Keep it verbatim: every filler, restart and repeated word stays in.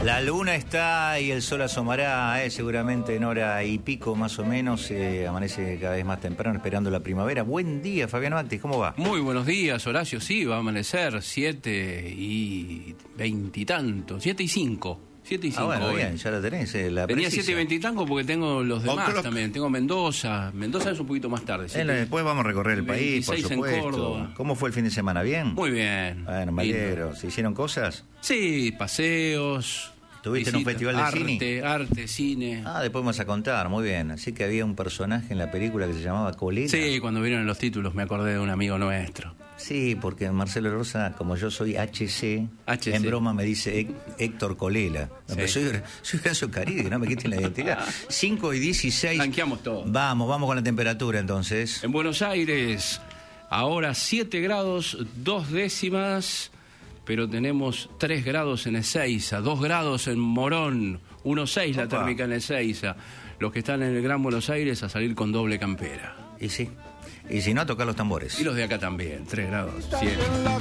La luna está y el sol asomará, eh, seguramente en hora y pico más o menos. Eh, amanece cada vez más temprano esperando la primavera. Buen día, Fabián Actis, ¿cómo va? Muy buenos días, Horacio. Sí, va a amanecer siete y veintitantos, siete y cinco. Siete y cinco. Ah, bueno, hoy. bien, ya la tenés, eh, la Tenía precisa. siete y veintitango porque tengo los demás Otro... también. Tengo Mendoza. Mendoza es un poquito más tarde. Eh, después vamos a recorrer el país, por supuesto. En Córdoba. ¿Cómo fue el fin de semana? ¿Bien? Muy bien. Bueno, me alegro. ¿Se hicieron cosas? Sí, paseos. ¿Estuviste en un festival de arte, cine? Arte, cine. Ah, después vamos a contar, muy bien. Así que había un personaje en la película que se llamaba Colela. Sí, cuando vieron los títulos me acordé de un amigo nuestro. Sí, porque Marcelo Rosa, como yo soy H C, H C. en broma me dice Héctor Colela. No, sí. pero soy, soy Horacio Caride, no me quiten la identidad. cinco y dieciséis. Blanqueamos todo. Vamos, vamos con la temperatura entonces. En Buenos Aires, ahora siete grados, dos décimas... pero tenemos tres grados en Ezeiza, dos grados en Morón, uno coma seis la térmica en Ezeiza. Los que están en el Gran Buenos Aires a salir con doble campera. Y sí, y si no, a tocar los tambores. Y los de acá también, tres grados, siete.